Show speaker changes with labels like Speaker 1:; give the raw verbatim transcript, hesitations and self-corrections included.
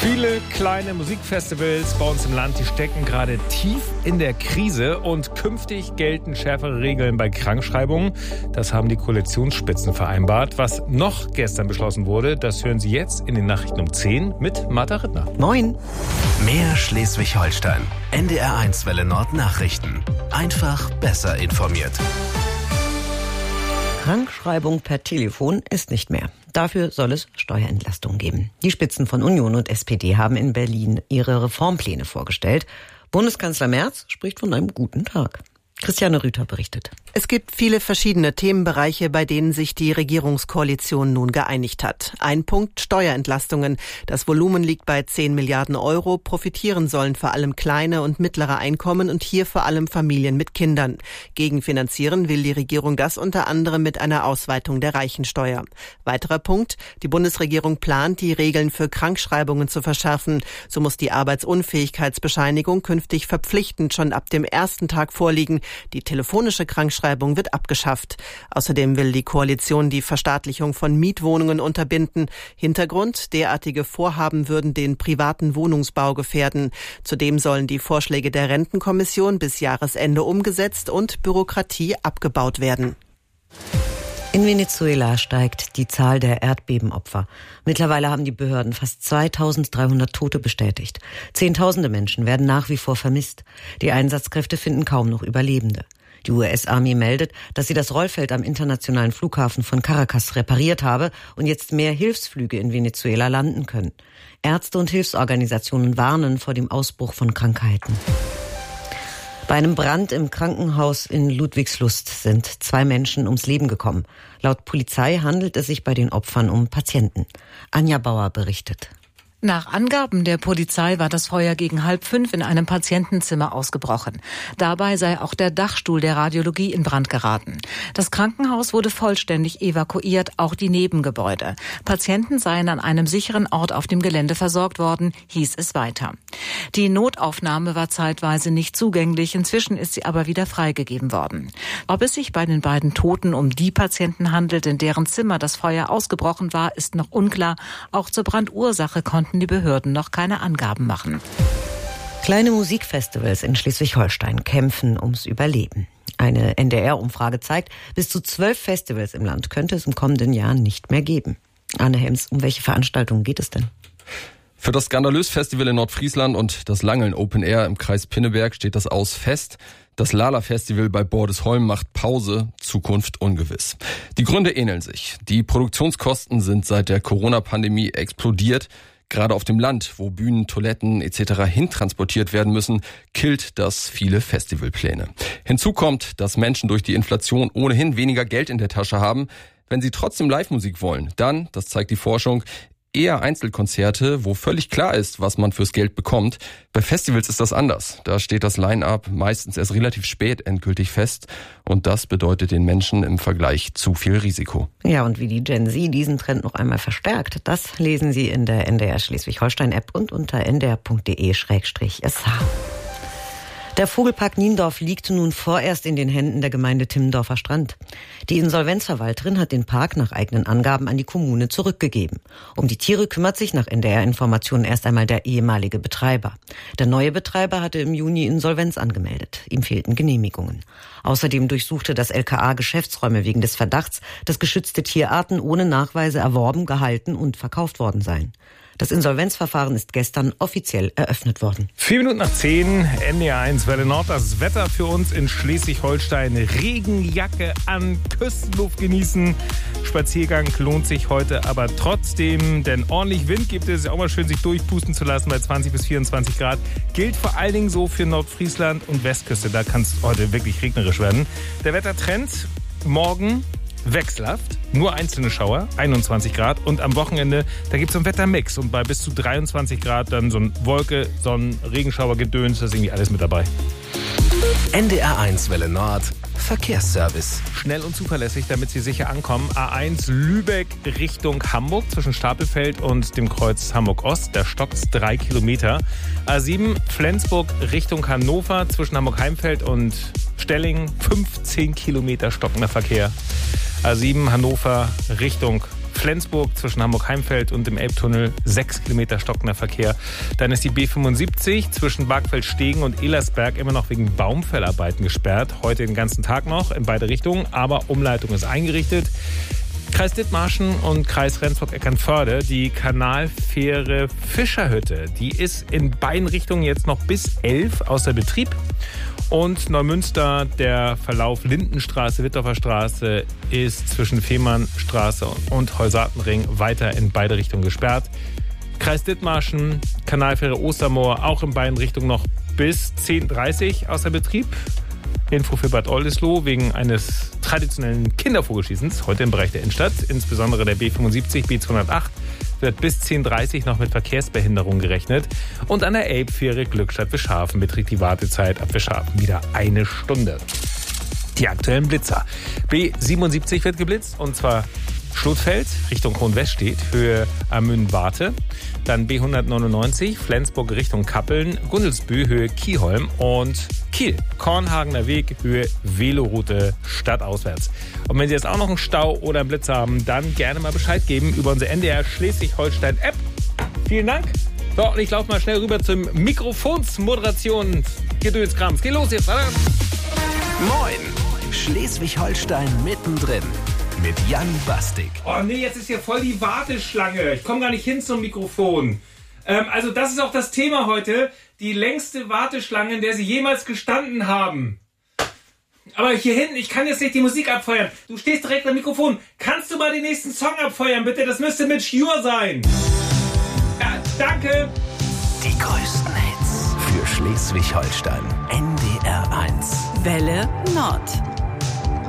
Speaker 1: Viele kleine Musikfestivals bei uns im Land, die stecken gerade tief in der Krise und künftig gelten schärfere Regeln bei Krankschreibungen. Das haben die Koalitionsspitzen vereinbart. Was noch gestern beschlossen wurde, das hören Sie jetzt in den Nachrichten um zehn mit Martha Rittner.
Speaker 2: Moin.
Speaker 3: Mehr Schleswig-Holstein. N D R eins Welle Nord Nachrichten. Einfach besser informiert.
Speaker 2: Krankschreibung per Telefon ist nicht mehr. Dafür soll es Steuerentlastungen geben. Die Spitzen von Union und S P D haben in Berlin ihre Reformpläne vorgestellt. Bundeskanzler Merz spricht von einem guten Tag. Christiane Rüther berichtet.
Speaker 4: Es gibt viele verschiedene Themenbereiche, bei denen sich die Regierungskoalition nun geeinigt hat. Ein Punkt: Steuerentlastungen. Das Volumen liegt bei zehn Milliarden Euro. Profitieren sollen vor allem kleine und mittlere Einkommen und hier vor allem Familien mit Kindern. Gegenfinanzieren will die Regierung das unter anderem mit einer Ausweitung der Reichensteuer. Weiterer Punkt: Die Bundesregierung plant, die Regeln für Krankschreibungen zu verschärfen. So muss die Arbeitsunfähigkeitsbescheinigung künftig verpflichtend schon ab dem ersten Tag vorliegen. Die telefonische Krankschreibung wird abgeschafft. Außerdem will die Koalition die Verstaatlichung von Mietwohnungen unterbinden. Hintergrund: derartige Vorhaben würden den privaten Wohnungsbau gefährden. Zudem sollen die Vorschläge der Rentenkommission bis Jahresende umgesetzt und Bürokratie abgebaut werden.
Speaker 2: In Venezuela steigt die Zahl der Erdbebenopfer. Mittlerweile haben die Behörden fast zweitausenddreihundert Tote bestätigt. Zehntausende Menschen werden nach wie vor vermisst. Die Einsatzkräfte finden kaum noch Überlebende. Die U S-Armee meldet, dass sie das Rollfeld am internationalen Flughafen von Caracas repariert habe und jetzt mehr Hilfsflüge in Venezuela landen können. Ärzte und Hilfsorganisationen warnen vor dem Ausbruch von Krankheiten. Bei einem Brand im Krankenhaus in Ludwigslust sind zwei Menschen ums Leben gekommen. Laut Polizei handelt es sich bei den Opfern um Patienten. Anja Bauer berichtet.
Speaker 5: Nach Angaben der Polizei war das Feuer gegen halb fünf in einem Patientenzimmer ausgebrochen. Dabei sei auch der Dachstuhl der Radiologie in Brand geraten. Das Krankenhaus wurde vollständig evakuiert, auch die Nebengebäude. Patienten seien an einem sicheren Ort auf dem Gelände versorgt worden, hieß es weiter. Die Notaufnahme war zeitweise nicht zugänglich, inzwischen ist sie aber wieder freigegeben worden. Ob es sich bei den beiden Toten um die Patienten handelt, in deren Zimmer das Feuer ausgebrochen war, ist noch unklar. Auch zur Brandursache konnten die Behörden noch keine Angaben machen.
Speaker 2: Kleine Musikfestivals in Schleswig-Holstein kämpfen ums Überleben. Eine N D R-Umfrage zeigt, bis zu zwölf Festivals im Land könnte es im kommenden Jahr nicht mehr geben. Anne Hems, um welche Veranstaltungen geht es denn?
Speaker 6: Für das Skandalös-Festival in Nordfriesland und das Langeln Open Air im Kreis Pinneberg steht das Aus fest. Das Lala-Festival bei Bordesholm macht Pause, Zukunft ungewiss. Die Gründe ähneln sich. Die Produktionskosten sind seit der Corona-Pandemie explodiert. Gerade auf dem Land, wo Bühnen, Toiletten et cetera hintransportiert werden müssen, killt das viele Festivalpläne. Hinzu kommt, dass Menschen durch die Inflation ohnehin weniger Geld in der Tasche haben. Wenn sie trotzdem Live-Musik wollen, dann, das zeigt die Forschung, eher Einzelkonzerte, wo völlig klar ist, was man fürs Geld bekommt. Bei Festivals ist das anders. Da steht das Line-Up meistens erst relativ spät endgültig fest. Und das bedeutet den Menschen im Vergleich zu viel Risiko.
Speaker 2: Ja, und wie die Gen Z diesen Trend noch einmal verstärkt, das lesen Sie in der N D R Schleswig-Holstein-App und unter n d r punkt d e slash s h. Der Vogelpark Niendorf liegt nun vorerst in den Händen der Gemeinde Timmendorfer Strand. Die Insolvenzverwalterin hat den Park nach eigenen Angaben an die Kommune zurückgegeben. Um die Tiere kümmert sich nach N D R-Informationen erst einmal der ehemalige Betreiber. Der neue Betreiber hatte im Juni Insolvenz angemeldet. Ihm fehlten Genehmigungen. Außerdem durchsuchte das L K A Geschäftsräume wegen des Verdachts, dass geschützte Tierarten ohne Nachweise erworben, gehalten und verkauft worden seien. Das Insolvenzverfahren ist gestern offiziell eröffnet worden.
Speaker 1: Vier Minuten nach zehn, N D R eins Welle Nord. Das Wetter für uns in Schleswig-Holstein. Regenjacke an, Küstenluft genießen. Spaziergang lohnt sich heute aber trotzdem, denn ordentlich Wind gibt es. Ist auch mal schön, sich durchpusten zu lassen bei zwanzig bis vierundzwanzig Grad. Gilt vor allen Dingen so für Nordfriesland und Westküste. Da kann es heute wirklich regnerisch werden. Der Wettertrend morgen wechselhaft, nur einzelne Schauer, einundzwanzig Grad. Und am Wochenende, da gibt es so einen Wettermix. Und bei bis zu dreiundzwanzig Grad dann so ein Wolke, Sonnen, Regenschauer, Gedöns, da ist irgendwie alles mit dabei.
Speaker 3: N D R eins Welle Nord, Verkehrsservice.
Speaker 1: Schnell und zuverlässig, damit Sie sicher ankommen. A eins Lübeck Richtung Hamburg, zwischen Stapelfeld und dem Kreuz Hamburg-Ost. Da stockt's drei Kilometer. A sieben Flensburg Richtung Hannover, zwischen Hamburg-Heimfeld und Stellingen. fünfzehn Kilometer stockender Verkehr. A sieben Hannover Richtung Flensburg zwischen Hamburg-Heimfeld und dem Elbtunnel sechs Kilometer stockender Verkehr. Dann ist die B fünfundsiebzig zwischen Bargfeld-Stegen und Ehlersberg immer noch wegen Baumfellarbeiten gesperrt. Heute den ganzen Tag noch in beide Richtungen, aber Umleitung ist eingerichtet. Kreis Dithmarschen und Kreis Rendsburg-Eckernförde, die Kanalfähre Fischerhütte, die ist in beiden Richtungen jetzt noch bis elf außer Betrieb. Und Neumünster, der Verlauf Lindenstraße, Wittorfer Straße ist zwischen Fehmarnstraße und Heusartenring weiter in beide Richtungen gesperrt. Kreis Dithmarschen, Kanalfähre Ostermoor, auch in beiden Richtungen noch bis zehn Uhr dreißig außer Betrieb. Info für Bad Oldesloe wegen eines traditionellen Kindervogelschießens, heute im Bereich der Innenstadt, insbesondere der B fünfundsiebzig, B zweihundertacht, wird bis zehn Uhr dreißig noch mit Verkehrsbehinderung gerechnet. Und an der Elbfähre Glückstadt-Wischhafen beträgt die Wartezeit ab Wischhafen wieder eine Stunde. Die aktuellen Blitzer. B siebenundsiebzig wird geblitzt, und zwar Schlotfeld Richtung Kronweststedt, Höhe Amün-Warte. Dann B hundertneunundneunzig, Flensburg Richtung Kappeln, Gundelsbü, Höhe Kieholm. Und Kiel, Kornhagener Weg, Höhe Veloroute stadtauswärts. Und wenn Sie jetzt auch noch einen Stau oder einen Blitz haben, dann gerne mal Bescheid geben über unsere N D R Schleswig-Holstein-App. Vielen Dank. So, und ich laufe mal schnell rüber zum Mikrofonsmoderation. Gedönskrams. Geht los jetzt, oder?
Speaker 3: Moin, Schleswig-Holstein mittendrin. Mit Jan Bastik.
Speaker 1: Oh nee, jetzt ist hier voll die Warteschlange. Ich komme gar nicht hin zum Mikrofon. Ähm, also das ist auch das Thema heute. Die längste Warteschlange, in der Sie jemals gestanden haben. Aber hier hinten, ich kann jetzt nicht die Musik abfeuern. Du stehst direkt am Mikrofon. Kannst du mal den nächsten Song abfeuern, bitte? Das müsste mit Cure sein. Ja, danke.
Speaker 3: Die größten Hits für Schleswig-Holstein. N D R eins.
Speaker 7: Welle Nord.